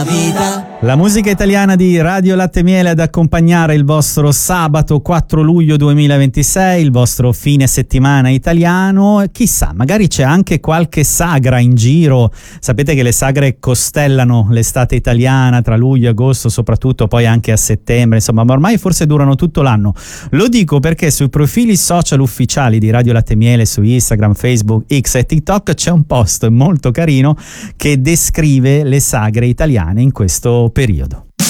La musica italiana di Radio Latte Miele ad accompagnare il vostro sabato 4 luglio 2026, il vostro fine settimana italiano. Chissà, magari c'è anche qualche sagra in giro. Sapete che le sagre costellano l'estate italiana tra luglio e agosto, soprattutto poi anche a settembre, insomma, ma ormai forse durano tutto l'anno. Lo dico perché sui profili social ufficiali di Radio Latte Miele su Instagram, Facebook, X e TikTok c'è un post molto carino che descrive le sagre italiane in questo periodo.